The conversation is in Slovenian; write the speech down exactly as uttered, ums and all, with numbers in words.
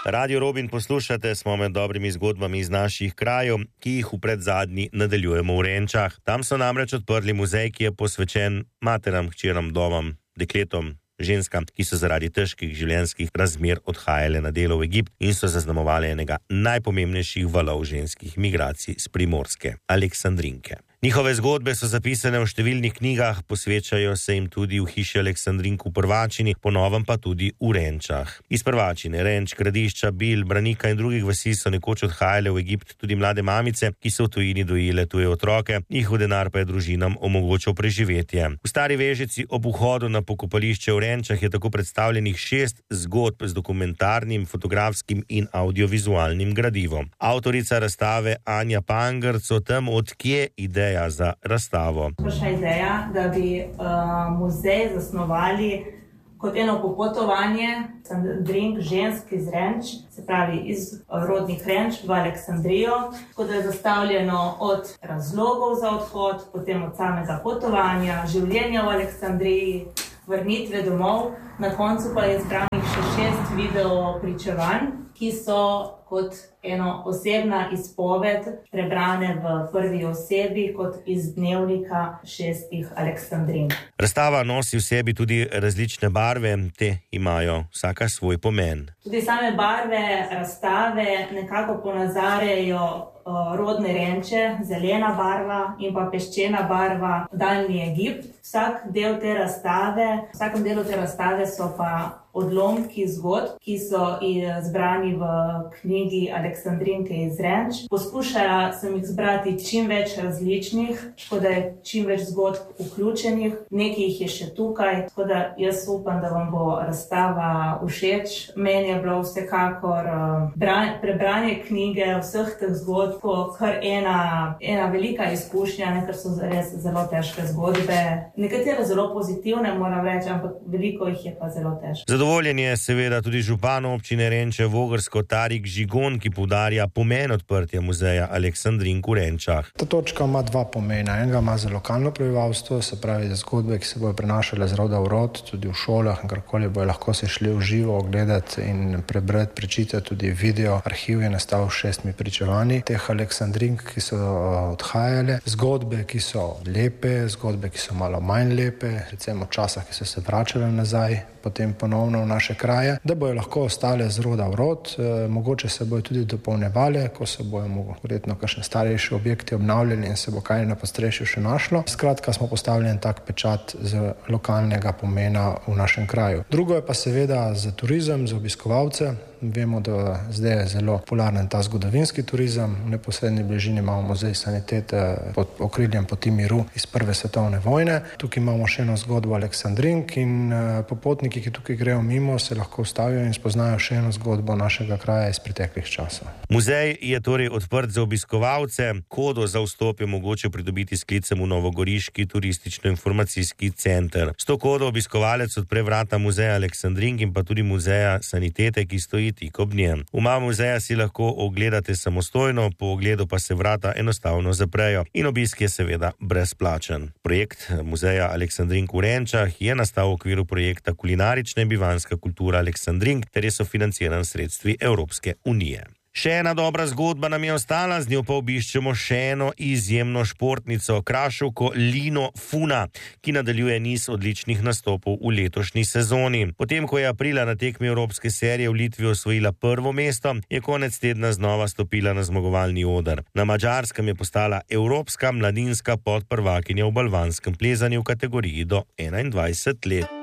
Radio Robin poslušate, smo med dobrimi zgodbami iz naših krajev, ki jih v predzadnji nadaljujemo v Renčah. Tam so namreč odprli muzej, ki je posvečen materam, hčeram, domam, dekletom, ženskam, ki so zaradi težkih življenjskih razmer odhajale na delo v Egipt in so zaznamovali enega najpomembnejših valov ženskih migracij s Primorske, Aleksandrinke. Njihove zgodbe so zapisane v številnih knjigah, posvečajo se jim tudi v hiši Aleksandrink v Prvačini, po novem pa tudi v Renčah. Iz Prvačine, Renč, Gradišča, Bil, Branika in drugih vasi so nekoč odhajale v Egipt tudi mlade mamice, ki so v tujini dojile tuje otroke, njihov denar pa je družinam omogočal preživetje. V Stari Vežici ob vhodu na pokopališče v Renčah je tako predstavljenih šest zgodb z dokumentarnim, fotografskim in audiovizualnim gradivom. Avtorica razstave Anja Pangrc o tem, odkje ideja za razstavo. Prišla ideja, da bi uh, muzej zasnovali kot eno popotovanje Aleksandrink žensk iz Renč, se pravi iz rodnih Renč v Aleksandrijo, tako da je zastavljeno od razlogov za odhod, potem od samega potovanja, življenja v Aleksandriji, vrnitve domov, na koncu pa je zbranih še šest video pričevanj, ki so kot eno osebna izpoved prebrane v prvi osebi kot iz dnevnika šestih Aleksandrink. Razstava nosi v sebi tudi različne barve, te imajo vsaka svoj pomen. Tudi same barve razstave nekako ponazarjajo uh, rodne Renče, zelena barva in pa peščena barva, daljni Egipt. Vsak del te razstave, v vsakem delu te razstave so pa odlomki zgodb, ki so zbrani v knjigi Aleksandrinke iz Renč. Poskušala sem jih zbrati čim več različnih, tako da je čim več zgodb vključenih, nekaj jih je še tukaj, tako da jaz upam, da vam bo razstava všeč. Meni je bilo vsekakor uh, prebranje knjige vseh teh zgodb, kar ena, ena velika izkušnja, ne, ker so res zelo težke zgodbe. Nekatere zelo pozitivne, moram reči, ampak veliko jih je pa zelo težko. Zadovoljen je seveda tudi župan občine Renče Vogrsko Tarik Žigon, ki poudarja pomen odprtja muzeja Aleksandrink v Renčah. Ta točka ima dva pomena. Enega ima za lokalno prebivalstvo, se pravi za zgodbe, ki se bojo prenašale z roda v rod, tudi v šolah in karkoli bojo lahko se šli v živo ogledati in prebrati, prečitati. Tudi video arhiv je nastal s šestimi pričevanji teh Aleksandrink, ki so odhajale. Zgodbe, ki so lepe, zgodbe, ki so malo manj lepe, recimo časah, ki so se vračale nazaj, potem ponovno v naše kraje, da bojo lahko ostale z roda v rod, e, mogoče se bojo tudi dopolnevale, ko se bojo verjetno kakšne starejše objekti obnavljali in se bo kaj na podstrešju še našlo. Skratka, smo postavili en tak pečat z lokalnega pomena v našem kraju. Drugo je pa seveda za turizem, za obiskovalce. Vemo, da zdaj je zelo popularen ta zgodovinski turizem. V neposredni bližini imamo muzej sanitete pod okriljem Poti miru iz prve svetovne vojne. Tukaj imamo še eno zgodbo Aleksandrink in popotniki, ki tukaj grejo mimo, se lahko ustavijo in spoznajo še eno zgodbo našega kraja iz preteklih časov. Muzej je torej odprt za obiskovalce. Kodo za vstop je mogoče pridobiti s klicem v Novogoriški turistično-informacijski center. S to kodo obiskovalec odpre vrata muzeja Aleksandrink in pa tudi muzeja sanitete, ki stoji tik ob njem. Uma muzeja si lahko ogledate samostojno, po ogledu pa se vrata enostavno zaprejo in obisk je seveda brezplačen. Projekt muzeja Aleksandrink v Renčah je nastal v okviru projekta Kulinarična in bivanska kultura Aleksandrink, ter je sofinanciran s sredstvi Evropske unije. Še ena dobra zgodba nam je ostala, z njo pa obiščemo še eno izjemno športnico, kraševko Lino Funa, ki nadaljuje niz odličnih nastopov v letošnji sezoni. Potem, ko je aprila na tekmi Evropske serije v Litvi osvojila prvo mesto, je konec tedna znova stopila na zmagovalni oder. Na Madžarskem je postala evropska mladinska podprvakinja v balvanskem plezanju v kategoriji do enaindvajset let.